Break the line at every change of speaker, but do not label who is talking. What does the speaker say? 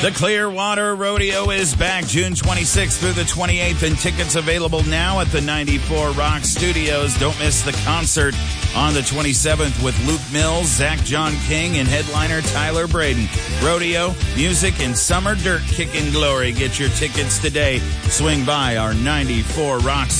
The Clearwater Rodeo is back June 26th through the 28th, and tickets available now at the 94 Rock Studios. Don't miss the concert on the 27th with Luke Mills, Zach John King, and headliner Tyler Braden. Rodeo, music, and summer dirt kicking glory. Get your tickets today. Swing by our 94 Rock